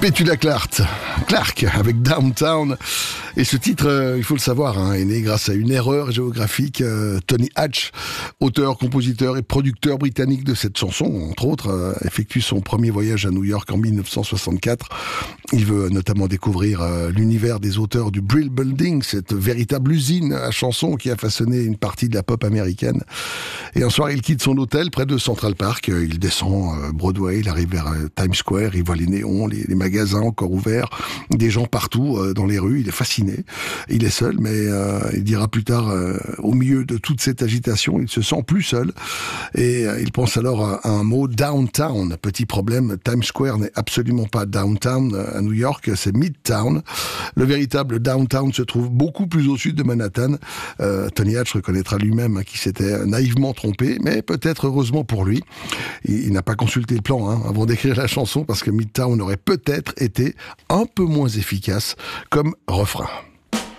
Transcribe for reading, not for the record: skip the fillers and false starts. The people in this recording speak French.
Petula Clark avec Downtown. Et ce titre, il faut le savoir, est né grâce à une erreur géographique. Tony Hatch, auteur, compositeur et producteur britannique de cette chanson, entre autres, effectue son premier voyage à New York en 1964. Il veut notamment découvrir l'univers des auteurs du Brill Building, cette véritable usine à chansons qui a façonné une partie de la pop américaine. Et un soir, il quitte son hôtel près de Central Park. Il descend Broadway, il arrive vers Times Square, il voit les néons, les magasins encore ouverts, des gens partout dans les rues. Il est fasciné. Il est seul, mais il dira plus tard, au milieu de toute cette agitation, il se sent plus seul. Et il pense alors à un mot, downtown. Petit problème, Times Square n'est absolument pas downtown à New York, c'est midtown. Le véritable downtown se trouve beaucoup plus au sud de Manhattan. Tony Hatch reconnaîtra lui-même qu'il s'était naïvement trompé, mais peut-être heureusement pour lui. Il n'a pas consulté le plan avant d'écrire la chanson, parce que midtown aurait peut-être été un peu moins efficace comme refrain.